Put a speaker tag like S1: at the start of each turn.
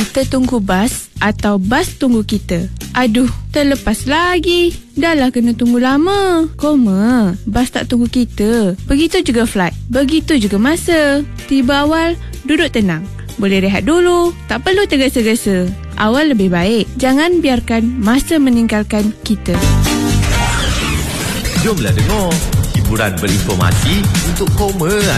S1: Kita tunggu bas atau bas tunggu kita? Aduh, terlepas lagi. Dah lah kena tunggu lama. Koma, bas tak tunggu kita. Begitu juga flight. Begitu juga masa. Tiba awal, duduk tenang. Boleh rehat dulu. Tak perlu tergesa-gesa. Awal lebih baik. Jangan biarkan masa meninggalkan kita.
S2: Jomlah dengar hiburan berinformasi untuk Koma